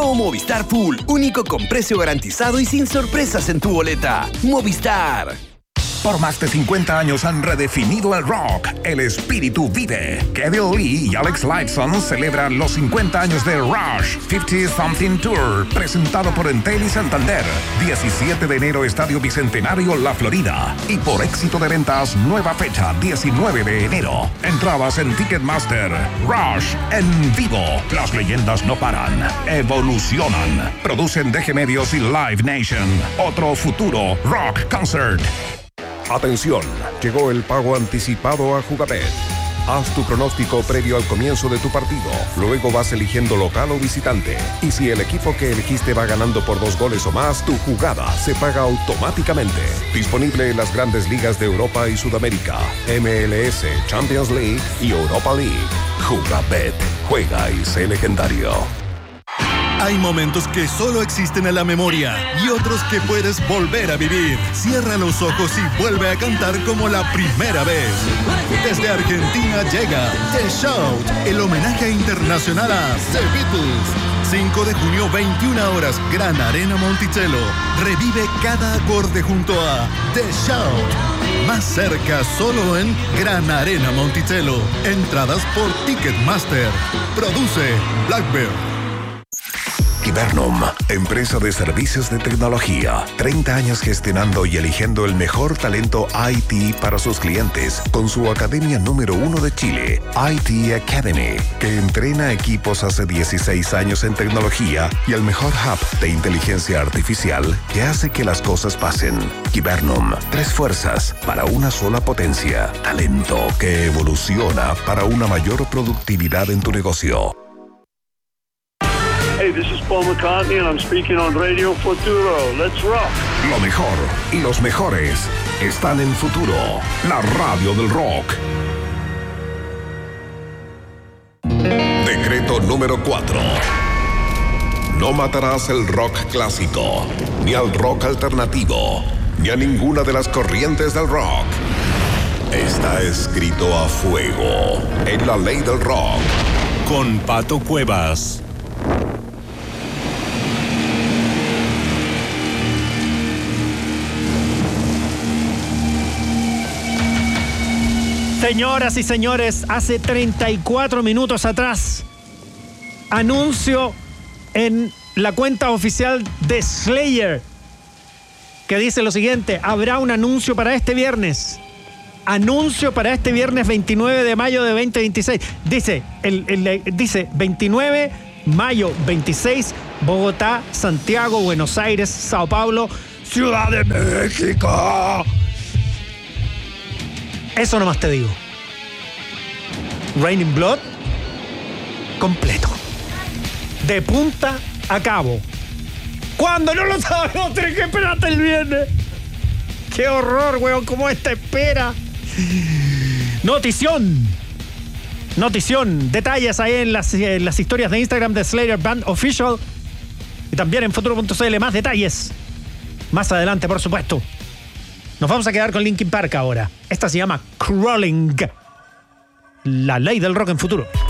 o Movistar Full, único con precio garantizado y sin sorpresas en tu boleta. Movistar. Por más de 50 años han redefinido el rock. El espíritu vive. Kevin Lee y Alex Lifeson celebran los 50 años de Rush 50 Something Tour, presentado por Entel y Santander. 17 de enero, Estadio Bicentenario, La Florida. Y por éxito de ventas, nueva fecha, 19 de enero. Entradas en Ticketmaster. Rush en vivo. Las leyendas no paran, evolucionan. Producen DG Medios y Live Nation. Otro futuro rock concert. Atención, llegó el pago anticipado a Jugabet. Haz tu pronóstico previo al comienzo de tu partido. Luego vas eligiendo local o visitante. Y si el equipo que elegiste va ganando por 2 goles o más, tu jugada se paga automáticamente. Disponible en las grandes ligas de Europa y Sudamérica, MLS, Champions League y Europa League. Jugabet. Juega y sé legendario. Hay momentos que solo existen en la memoria y otros que puedes volver a vivir. Cierra los ojos y vuelve a cantar como la primera vez. Desde Argentina llega The Shout, el homenaje internacional a The Beatles. 5 de junio, 21 horas, Gran Arena Monticello. Revive cada acorde junto a The Shout. Más cerca solo en Gran Arena Monticello. Entradas por Ticketmaster. Produce Blackbird. Hibernum, empresa de servicios de tecnología. 30 años gestionando y eligiendo el mejor talento IT para sus clientes, con su academia número 1 de Chile, IT Academy, que entrena equipos hace 16 años en tecnología y el mejor hub de inteligencia artificial que hace que las cosas pasen. Hibernum, 3 fuerzas para una sola potencia. Talento que evoluciona para una mayor productividad en tu negocio. Hey, this is Paul McCartney and I'm speaking on Radio Futuro. Let's rock. Lo mejor y los mejores están en Futuro, la radio del rock. Decreto número 4. No matarás el rock clásico, ni al rock alternativo, ni a ninguna de las corrientes del rock. Está escrito a fuego en la ley del rock. Con Pato Cuevas. Señoras y señores, hace 34 minutos atrás, anuncio en la cuenta oficial de Slayer que dice lo siguiente: habrá un anuncio para este viernes. Anuncio para este viernes 29 de mayo de 2026. Dice, dice 29, mayo 26, Bogotá, Santiago, Buenos Aires, Sao Paulo, Ciudad de México. Eso nomás te digo. Raining Blood completo. De punta a cabo. Cuando no lo sabemos, tenés que esperarte el viernes. Qué horror, weón, cómo esta espera. Notición. Detalles ahí en las historias de Instagram de Slayer Band Official. Y también en futuro.cl más detalles. Más adelante, por supuesto. Nos vamos a quedar con Linkin Park ahora. Esta se llama Crawling. La ley del rock en Futuro.